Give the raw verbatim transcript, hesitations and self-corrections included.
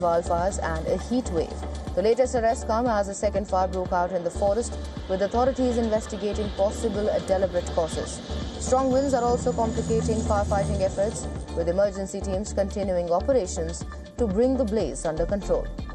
wildfires and a heat wave. The latest arrests come as a second fire broke out in the forest, with authorities investigating possible deliberate causes. Strong winds are also complicating firefighting efforts, with emergency teams continuing operations to bring the blaze under control.